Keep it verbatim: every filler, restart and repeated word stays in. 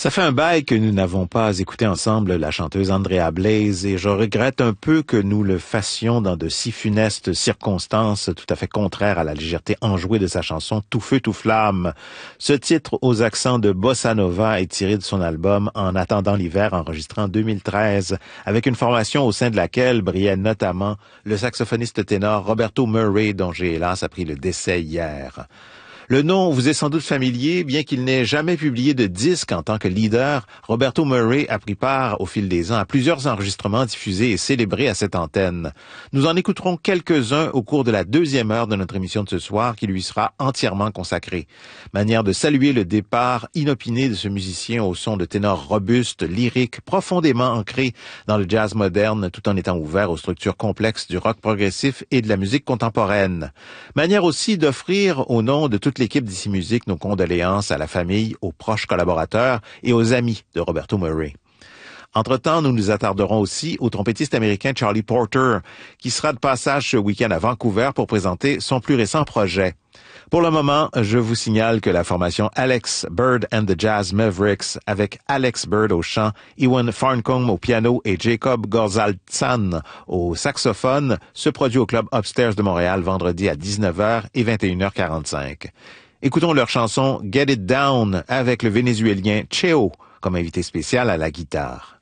Ça fait un bail que nous n'avons pas écouté ensemble la chanteuse Andrea Blaze et je regrette un peu que nous le fassions dans de si funestes circonstances tout à fait contraires à la légèreté enjouée de sa chanson Tout feu, tout flamme. Ce titre aux accents de bossa nova est tiré de son album En attendant l'hiver enregistré en deux mille treize avec une formation au sein de laquelle brillait notamment le saxophoniste ténor Roberto Murray dont j'ai hélas appris le décès hier. Le nom vous est sans doute familier, bien qu'il n'ait jamais publié de disque en tant que leader. Roberto Murray a pris part au fil des ans à plusieurs enregistrements diffusés et célébrés à cette antenne. Nous en écouterons quelques-uns au cours de la deuxième heure de notre émission de ce soir qui lui sera entièrement consacrée. Manière de saluer le départ inopiné de ce musicien au son de ténor robuste, lyrique, profondément ancré dans le jazz moderne tout en étant ouvert aux structures complexes du rock progressif et de la musique contemporaine. Manière aussi d'offrir au nom de toute l'équipe d'Ici Musique nos condoléances à la famille, aux proches collaborateurs et aux amis de Roberto Murray. Entre-temps, nous nous attarderons aussi au trompettiste américain Charlie Porter, qui sera de passage ce week-end à Vancouver pour présenter son plus récent projet. Pour le moment, je vous signale que la formation Alex Bird and the Jazz Mavericks, avec Alex Bird au chant, Ewan Farncombe au piano et Jacob Gorzaltsan au saxophone, se produit au Club Upstairs de Montréal vendredi à dix-neuf heures et vingt et une heures quarante-cinq. Écoutons leur chanson Get It Down avec le Vénézuélien Cheo comme invité spécial à la guitare.